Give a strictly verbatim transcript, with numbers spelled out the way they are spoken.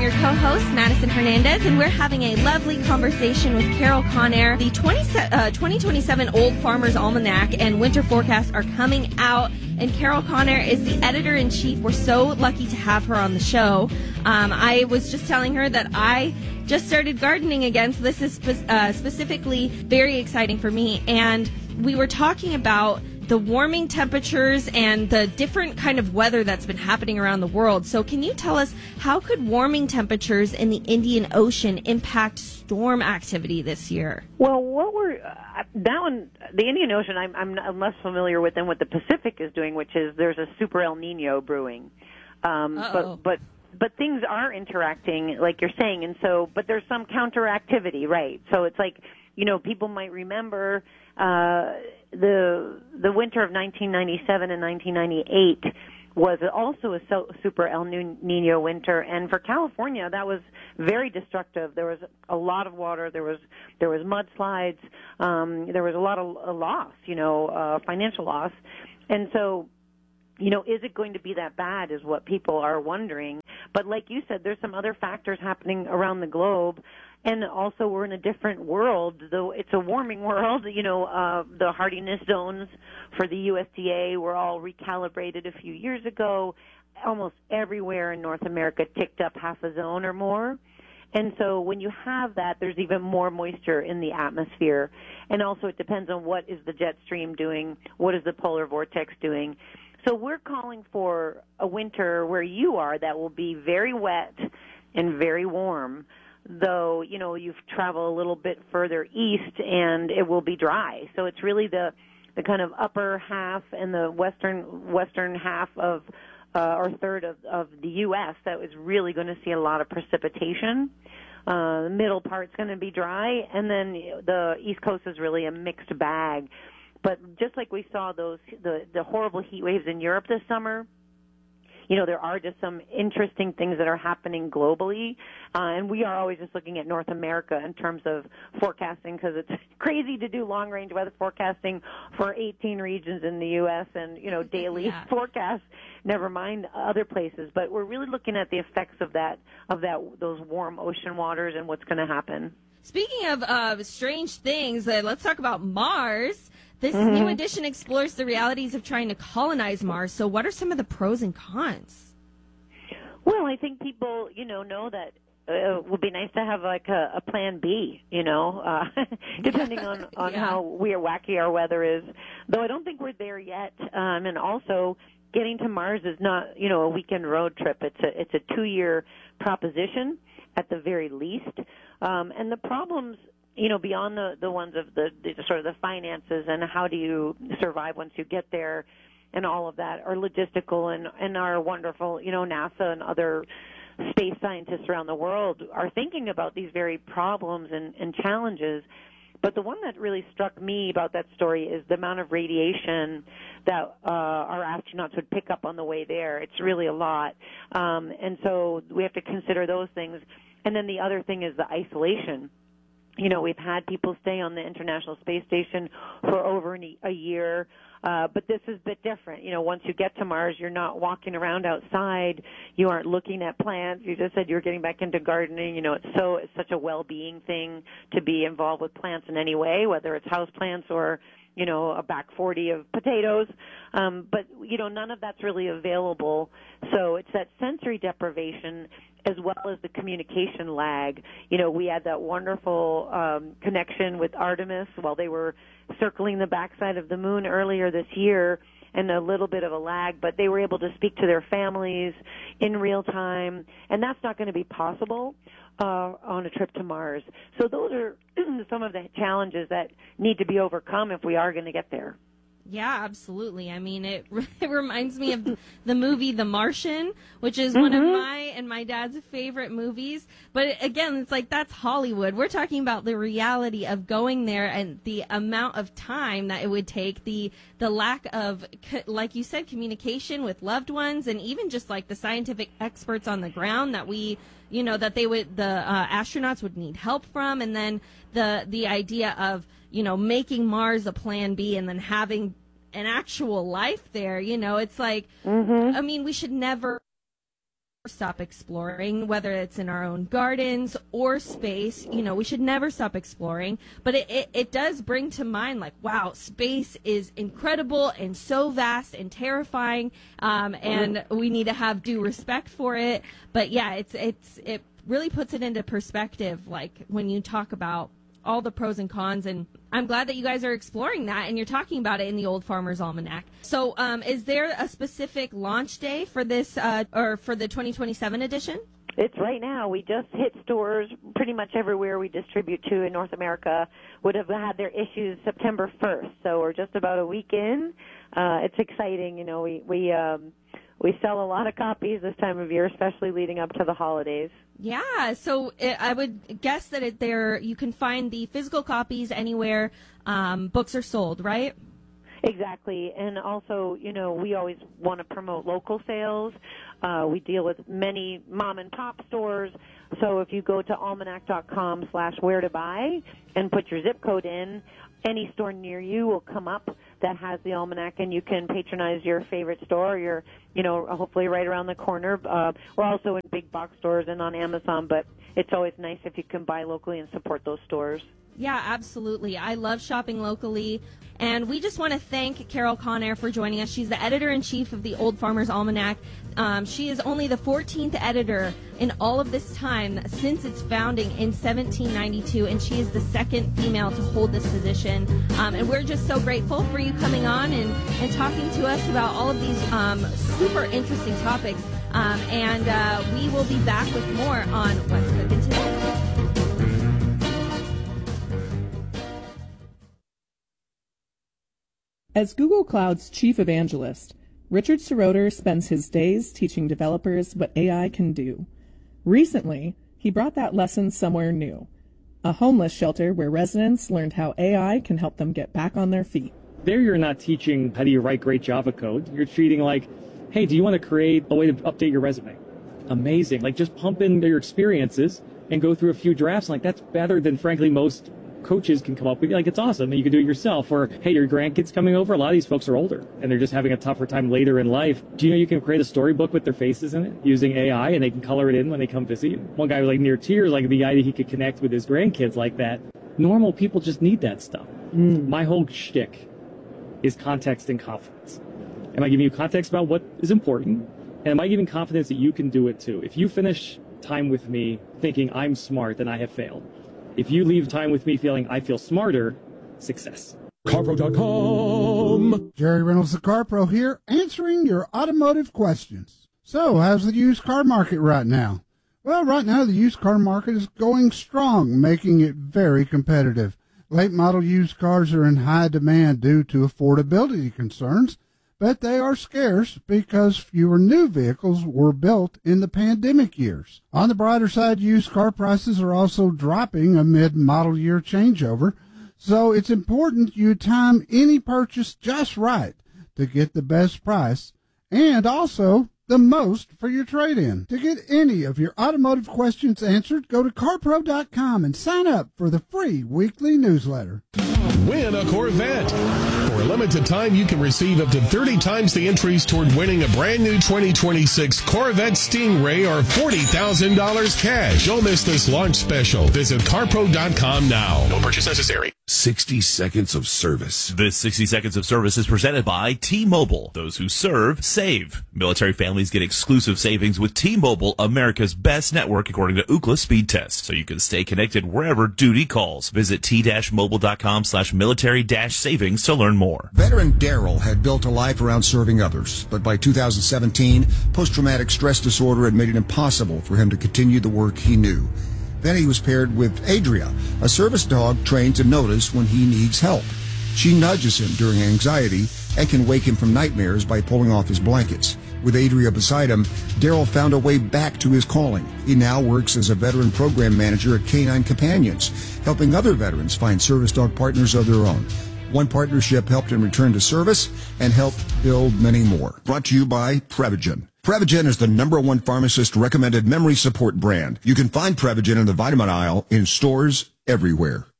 I'm your co-host, Madison Hernandez, and we're having a lovely conversation with Carol Conair. The twenty, uh, twenty twenty-seven Old Farmer's Almanac and winter forecasts are coming out, and Carol Conair is the editor-in-chief. We're so lucky to have her on the show. Um, I was just telling her that I just started gardening again, so this is spe- uh, specifically very exciting for me, and we were talking about the warming temperatures and the different kind of weather that's been happening around the world. So can you tell us, how could warming temperatures in the Indian Ocean impact storm activity this year? Well, what we're uh, that one, the Indian Ocean, I'm, I'm, I'm less familiar with than what the Pacific is doing, which is there's a super El Nino brewing. Um, but but but things are interacting, like you're saying, and so but there's some counteractivity, right? So it's like, you know, people might remember uh, the the winter of nineteen ninety-seven and nineteen ninety-eight was also a so, super El Nino winter, and for California that was very destructive. There was a lot of water. There was there was mudslides. Um, there was a lot of uh, loss, you know, uh, financial loss, and so. You know, is it going to be that bad is what people are wondering. But like you said, there's some other factors happening around the globe. And also we're in a different world, though it's a warming world. You know, uh, the hardiness zones for the U S D A were all recalibrated a few years ago. Almost everywhere in North America ticked up half a zone or more. And so when you have that, there's even more moisture in the atmosphere. And also it depends on what is the jet stream doing, what is the polar vortex doing. So we're calling for a winter where you are that will be very wet and very warm, though, you know, you've traveled a little bit further east and it will be dry. So it's really the the kind of upper half and the western western half of uh, or third of, of the U S that is really going to see a lot of precipitation. Uh, the middle part's going to be dry, and then the East Coast is really a mixed bag. But just like we saw those the, the horrible heat waves in Europe this summer, you know, there are just some interesting things that are happening globally. Uh, and we are always just looking at North America in terms of forecasting, because it's crazy to do long-range weather forecasting for eighteen regions in the U S and, you know, daily yeah. forecasts, never mind other places. But we're really looking at the effects of that, of that those warm ocean waters and what's going to happen. Speaking of uh, strange things, uh, let's talk about Mars. This Mm-hmm. new edition explores the realities of trying to colonize Mars. So what are some of the pros and cons? Well, I think people, you know, know that uh, it would be nice to have like a, a plan B, you know, uh, depending on, on yeah. how weird, wacky our weather is. Though I don't think we're there yet. Um, and also, getting to Mars is not, you know, a weekend road trip. It's a it's a two-year proposition at the very least. Um, and the problems, you know, beyond the, the ones of the, the sort of the finances and how do you survive once you get there and all of that are logistical, and, and our wonderful, you know, NASA and other space scientists around the world are thinking about these very problems and, and challenges. But the one that really struck me about that story is the amount of radiation that uh, our astronauts would pick up on the way there. It's really a lot. Um, and so we have to consider those things. And then the other thing is the isolation. You know, we've had people stay on the International Space Station for over a year, uh, but this is a bit different. You know, once you get to Mars, you're not walking around outside. You aren't looking at plants. You just said you're getting back into gardening. You know, it's so it's such a well-being thing to be involved with plants in any way, whether it's house plants or, you know, a back forty of potatoes. Um, but, you know, none of that's really available. So it's that sensory deprivation as well as the communication lag. You know, we had that wonderful um, connection with Artemis while they were circling the backside of the moon earlier this year, and a little bit of a lag, but they were able to speak to their families in real time, and that's not going to be possible uh, on a trip to Mars. So those are some of the challenges that need to be overcome if we are going to get there. Yeah, absolutely. I mean, it, it reminds me of the movie The Martian, which is mm-hmm. one of my and my dad's favorite movies. But again, it's like that's Hollywood. We're talking about the reality of going there and the amount of time that it would take, the the lack of, like you said, communication with loved ones, and even just like the scientific experts on the ground that we, you know, that they would, the uh, astronauts would need help from, and then the the idea of, you know, making Mars a plan B and then having an actual life there. You know, it's like, mm-hmm. I mean, we should never stop exploring, whether it's in our own gardens or space. You know, we should never stop exploring, but it, it, it does bring to mind, like, wow, space is incredible and so vast and terrifying, um, and we need to have due respect for it. But yeah, it's it's it really puts it into perspective, like when you talk about all the pros and cons, and I'm glad that you guys are exploring that and you're talking about it in the Old Farmer's Almanac. So um, is there a specific launch day for this uh, or for the twenty twenty-seven edition? It's right now. We just hit stores pretty much everywhere we distribute to in North America would have had their issues September first. So we're just about a week in. Uh, it's exciting. You know, we, we, um, we sell a lot of copies this time of year, especially leading up to the holidays. Yeah, so it, I would guess that it, there you can find the physical copies anywhere um, books are sold, right? Exactly, and also, you know, we always want to promote local sales. Uh, we deal with many mom and pop stores, so if you go to almanac dot com slash where to buy and put your zip code in, any store near you will come up that has the almanac, and you can patronize your favorite store. You're, you know, hopefully right around the corner. Uh, we're also in big box stores and on Amazon, but it's always nice if you can buy locally and support those stores. Yeah, absolutely. I love shopping locally. And we just want to thank Carol Conair for joining us. She's the editor-in-chief of the Old Farmer's Almanac. Um, she is only the fourteenth editor in all of this time since its founding in seventeen ninety-two, and she is the second female to hold this position. Um, and we're just so grateful for you coming on and, and talking to us about all of these um, super interesting topics. Um, and uh, we will be back with more on What's Cooking Today. As Google Cloud's chief evangelist, Richard Seroter spends his days teaching developers what A I can do. Recently, he brought that lesson somewhere new, a homeless shelter where residents learned how A I can help them get back on their feet. There you're not teaching how do you write great Java code. You're treating like, hey, do you want to create a way to update your resume? Amazing. Like, just pump in their experiences and go through a few drafts. Like, that's better than, frankly, most coaches can come up with. Like, it's awesome, and you can do it yourself. Or, hey, your grandkids coming over. A lot of these folks are older, and they're just having a tougher time later in life. Do you know you can create a storybook with their faces in it using A I, and they can color it in when they come visit you? One guy was like near tears, like the idea he could connect with his grandkids like that. Normal people just need that stuff. Mm. My whole shtick is context and confidence. Am I giving you context about what is important? And am I giving confidence that you can do it too? If you finish time with me thinking I'm smart, then I have failed. If you leave time with me feeling I feel smarter, success. CarPro dot com. Jerry Reynolds, the CarPro here, answering your automotive questions. So, how's the used car market right now? Well, right now the used car market is going strong, making it very competitive. Late model used cars are in high demand due to affordability concerns, but they are scarce because fewer new vehicles were built in the pandemic years. On the brighter side, used car prices are also dropping amid model year changeover, so it's important you time any purchase just right to get the best price and also the most for your trade-in. To get any of your automotive questions answered, go to CarPro dot com and sign up for the free weekly newsletter. Win a Corvette. For a limited time, you can receive up to thirty times the entries toward winning a brand new twenty twenty-six Corvette Stingray or forty thousand dollars cash. Don't miss this launch special. Visit CarPro dot com now. No purchase necessary. sixty seconds of service. This sixty seconds of service is presented by T-Mobile. Those who serve, save. Military families get exclusive savings with T-Mobile, America's best network according to Ookla speed test. So you can stay connected wherever duty calls. Visit T Mobile dot com slash military dash savings to learn more. Veteran Daryl had built a life around serving others, but by two thousand seventeen, post-traumatic stress disorder had made it impossible for him to continue the work he knew. Then he was paired with Adria, a service dog trained to notice when he needs help. She nudges him during anxiety and can wake him from nightmares by pulling off his blankets. With Adria beside him, Daryl found a way back to his calling. He now works as a veteran program manager at Canine Companions, helping other veterans find service dog partners of their own. One partnership helped him return to service and helped build many more. Brought to you by Prevagen. Prevagen is the number one pharmacist-recommended memory support brand. You can find Prevagen in the vitamin aisle in stores everywhere.